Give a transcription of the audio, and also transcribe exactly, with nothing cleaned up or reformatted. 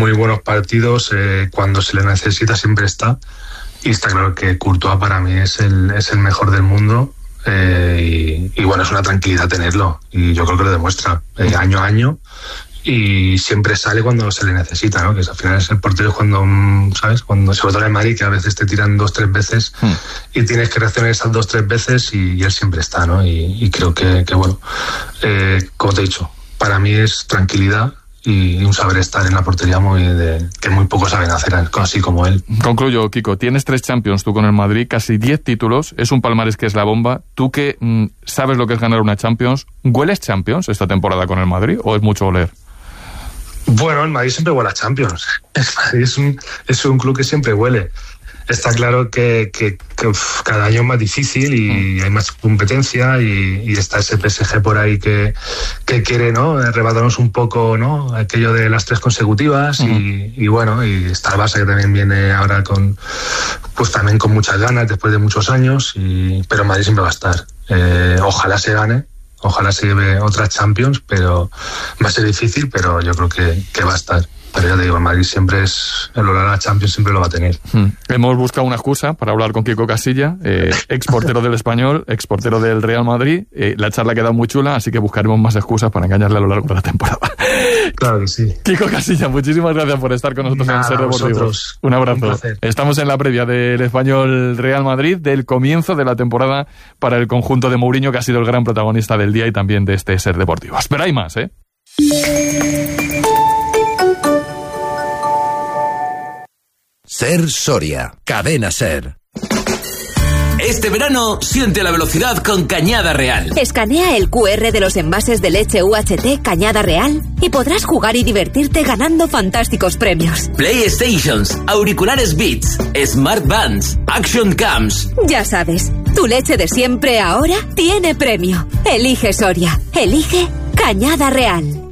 muy buenos partidos, eh, cuando se le necesita siempre está, y está claro que Courtois para mí es el, es el mejor del mundo, eh, y, y bueno, es una tranquilidad tenerlo, y yo creo que lo demuestra eh, año a año, y siempre sale cuando se le necesita, ¿no? Que al final es el portero cuando, ¿sabes? Cuando, sobre todo en el Madrid, que a veces te tiran dos, tres veces hmm. y tienes que reaccionar esas dos, tres veces y, y él siempre está, ¿no? Y, y creo que, que bueno, eh, como te he dicho, para mí es tranquilidad y un saber estar en la portería muy de, que muy pocos saben hacer, así como él. Concluyo, Kiko, tienes tres Champions tú con el Madrid, casi diez títulos, es un palmarés que es la bomba. Tú que mmm, sabes lo que es ganar una Champions, ¿hueles Champions esta temporada con el Madrid o es mucho oler? Bueno, el Madrid siempre huele a Champions. El Madrid es un, es un club que siempre huele. Está claro que, que, que uf, cada año es más difícil y mm. hay más competencia y, y está ese P S G por ahí que, que quiere, ¿no?, arrebatarnos un poco, ¿no?, aquello de las tres consecutivas mm. y, y bueno, y está el Barça que también viene ahora con, pues también con muchas ganas después de muchos años, y, pero Madrid siempre va a estar. Eh, ojalá se gane. Ojalá se lleve otras Champions, pero va a ser difícil, pero yo creo que, que va a estar. Pero ya te digo, Madrid siempre es, el olor a la Champions siempre lo va a tener. Hmm. Hemos buscado una excusa para hablar con Kiko Casilla, eh, ex portero del Español, ex portero del Real Madrid. Eh, la charla ha quedado muy chula, así que buscaremos más excusas para engañarle a lo largo de la temporada. Claro que sí. Kiko Casilla, muchísimas gracias por estar con nosotros. Nada, en Ser Deportivo. Un abrazo. Un Estamos en la previa del Español Real Madrid, del comienzo de la temporada para el conjunto de Mourinho, que ha sido el gran protagonista del día y también de este Ser Deportivo. Pero hay más, ¿eh? Ser Soria, Cadena Ser. Este verano, siente la velocidad con Cañada Real. Escanea el cu erre de los envases de leche U H T Cañada Real y podrás jugar y divertirte ganando fantásticos premios. PlayStations, auriculares Beats, Smart Bands, Action Cams. Ya sabes, tu leche de siempre ahora tiene premio. Elige Soria. Elige Cañada Real.